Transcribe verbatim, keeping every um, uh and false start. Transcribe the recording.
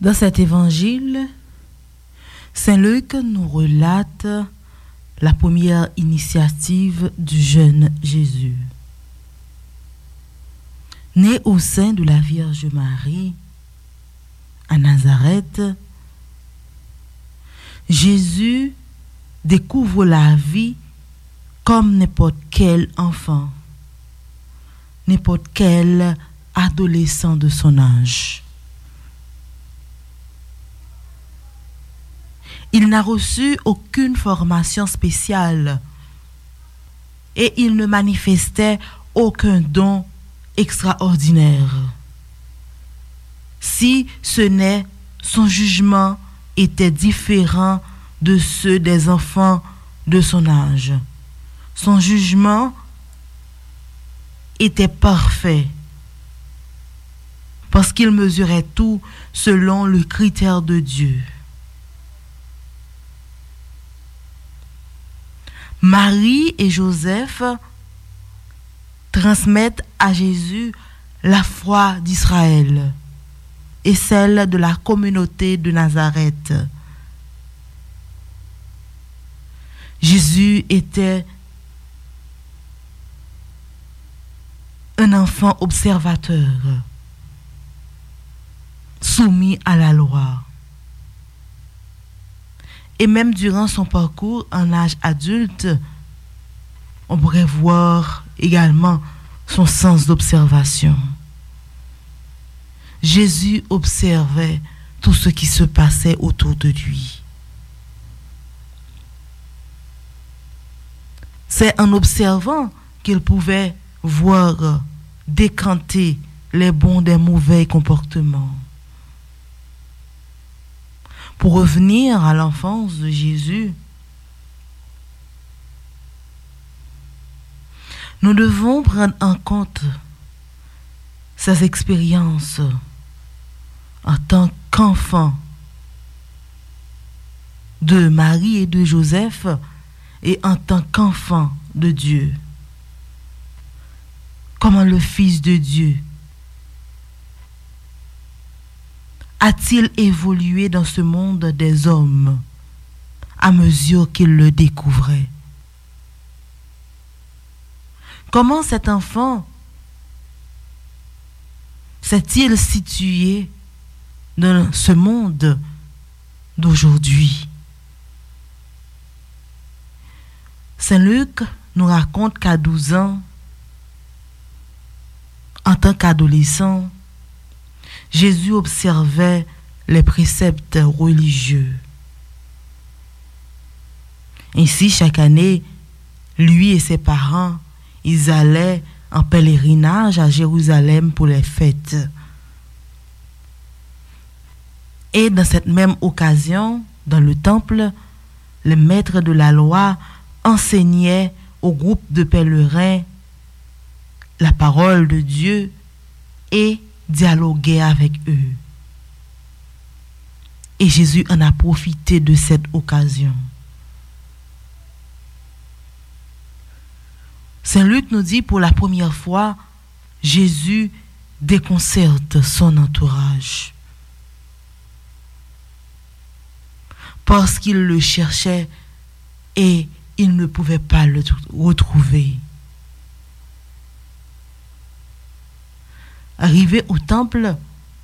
Dans cet évangile, Saint Luc nous relate la première initiative du jeune Jésus. Né au sein de la Vierge Marie, à Nazareth, Jésus découvre la vie comme n'importe quel enfant, n'importe quel adolescent de son âge. Il n'a reçu aucune formation spéciale et il ne manifestait aucun don extraordinaire. Si ce n'est son jugement était différent de ceux des enfants de son âge. Son jugement était parfait parce qu'il mesurait tout selon le critère de Dieu. Marie et Joseph transmettent à Jésus la foi d'Israël et celle de la communauté de Nazareth. Jésus était un enfant observateur, soumis à la loi. Et même durant son parcours en âge adulte, on pourrait voir également son sens d'observation. Jésus observait tout ce qui se passait autour de lui. C'est en observant qu'il pouvait voir décanter les bons des mauvais comportements. Pour revenir à l'enfance de Jésus, nous devons prendre en compte ses expériences en tant qu'enfant de Marie et de Joseph et en tant qu'enfant de Dieu. Comment le Fils de Dieu a-t-il évolué dans ce monde des hommes à mesure qu'il le découvrait? Comment cet enfant s'est-il situé dans ce monde d'aujourd'hui? Saint Luc nous raconte qu'à douze ans, en tant qu'adolescent, Jésus observait les préceptes religieux. Ainsi, chaque année, lui et ses parents, ils allaient en pèlerinage à Jérusalem pour les fêtes. Et dans cette même occasion, dans le temple, le maître de la loi enseignait au groupe de pèlerins la parole de Dieu et dialoguait avec eux. Et Jésus en a profité de cette occasion. Saint Luc nous dit pour la première fois, Jésus déconcerte son entourage. Parce qu'il le cherchait et il ne pouvait pas le retrouver. Arrivé au temple,